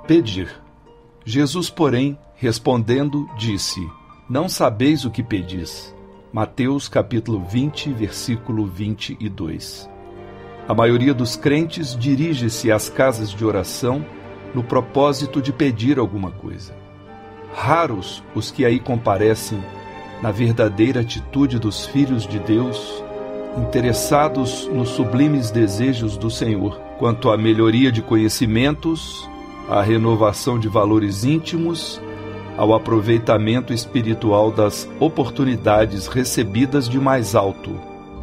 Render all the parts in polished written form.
Pedir. Jesus, porém, respondendo, disse: Não sabeis o que pedis. Mateus capítulo 20, versículo 22. A maioria dos crentes dirige-se às casas de oração no propósito de pedir alguma coisa. Raros os que aí comparecem na verdadeira atitude dos filhos de Deus, interessados nos sublimes desejos do Senhor, quanto à melhoria de conhecimentos, à renovação de valores íntimos, ao aproveitamento espiritual das oportunidades recebidas de mais alto.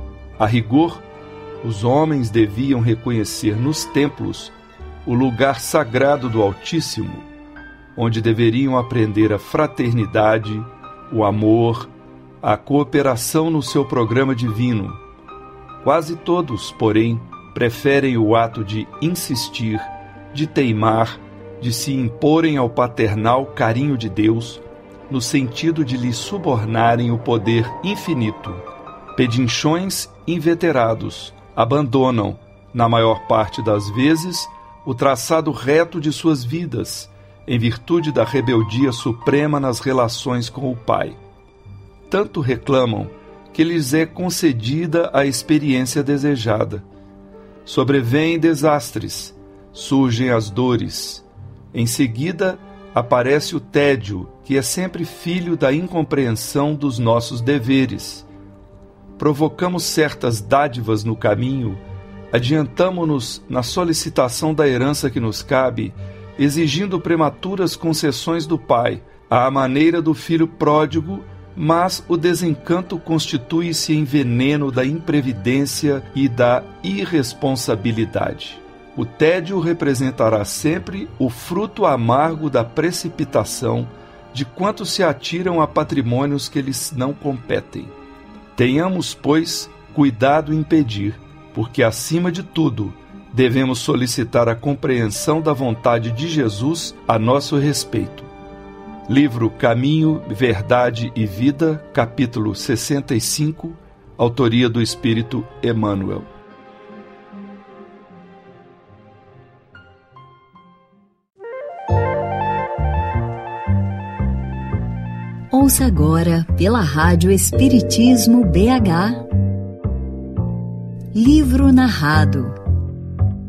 A rigor, os homens deviam reconhecer nos templos o lugar sagrado do Altíssimo, onde deveriam aprender a fraternidade, o amor, a cooperação no seu programa divino. Quase todos, porém, preferem o ato de insistir, de teimar, de se imporem ao paternal carinho de Deus, no sentido de lhe subornarem o poder infinito. Pedinchões inveterados abandonam, na maior parte das vezes, o traçado reto de suas vidas, em virtude da rebeldia suprema nas relações com o Pai. Tanto reclamam que lhes é concedida a experiência desejada. Sobrevêm desastres, surgem as dores. Em seguida, aparece o tédio, que é sempre filho da incompreensão dos nossos deveres. Provocamos certas dádivas no caminho, adiantamo-nos na solicitação da herança que nos cabe, exigindo prematuras concessões do Pai, à maneira do filho pródigo, mas o desencanto constitui-se em veneno da imprevidência e da irresponsabilidade. O tédio representará sempre o fruto amargo da precipitação de quantos se atiram a patrimônios que lhes não competem. Tenhamos, pois, cuidado em pedir, porque, acima de tudo, devemos solicitar a compreensão da vontade de Jesus a nosso respeito. Livro Caminho, Verdade e Vida, capítulo 65, autoria do Espírito Emmanuel. Ouça agora, pela Rádio Espiritismo BH, Livro Narrado,